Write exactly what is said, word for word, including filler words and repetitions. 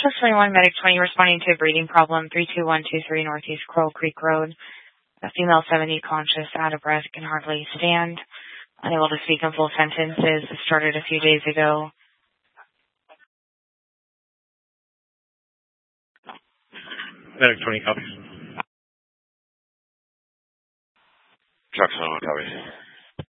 Six twenty-one, Medic twenty, responding to a breathing problem, three two one two three Northeast Coral Creek Road. A female seventy, conscious, out of breath, can hardly stand, unable to speak in full sentences. It started a few days ago. Medic twenty copies.